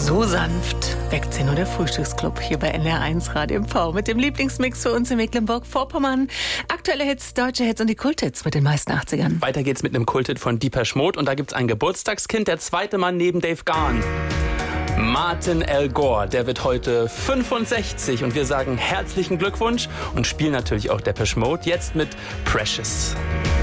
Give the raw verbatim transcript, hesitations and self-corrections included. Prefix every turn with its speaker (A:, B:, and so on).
A: So sanft weckt sie nur der Frühstücksclub hier bei N D R eins Radio M V mit dem Lieblingsmix für uns in Mecklenburg-Vorpommern. Aktuelle Hits, deutsche Hits und die Kulthits mit den meisten achtzigern.
B: Weiter geht's mit einem Kulthit von Depeche Mode und da gibt's ein Geburtstagskind, der zweite Mann neben Dave Gahan. Martin Al Gore, der wird heute fünfundsechzig und wir sagen herzlichen Glückwunsch und spielen natürlich auch Depeche Mode jetzt mit Precious.